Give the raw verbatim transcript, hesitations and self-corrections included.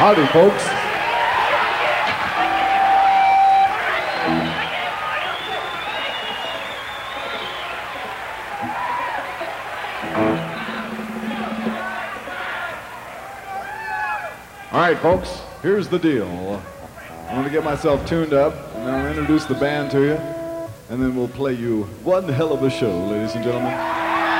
Howdy, folks. All right, folks, here's the deal. I'm going to get myself tuned up, and then I'll introduce the band to you, and then we'll play you one hell of a show, ladies and gentlemen.